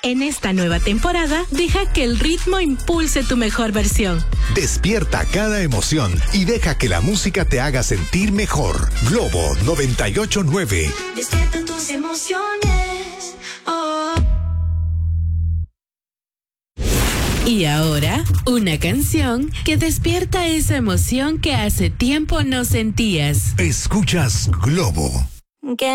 En esta nueva temporada, deja que el ritmo impulse tu mejor versión. Despierta cada emoción y deja que la música te haga sentir mejor. Globo 98.9. Despierta tus emociones. Oh. Y ahora, una canción que despierta esa emoción que hace tiempo no sentías. Escuchas Globo.